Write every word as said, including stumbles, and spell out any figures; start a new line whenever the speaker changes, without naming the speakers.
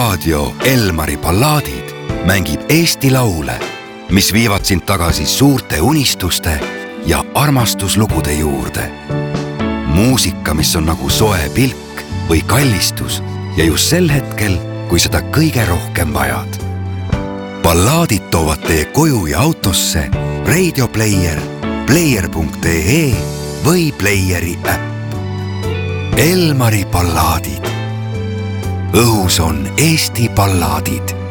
raadio Elmari ballaadid mängib Eesti laule, mis viivad sind tagasi suurte unistuste ja armastuslugude juurde. Muusika, mis on nagu soe pilk või kallistus ja just sel hetkel, kui seda kõige rohkem vajad. Ballaadid toovad teie koju ja autosse Radio Player, player punkt ee või Playeri äpp. Elmari ballaadid. Õhus on Eesti ballaadid.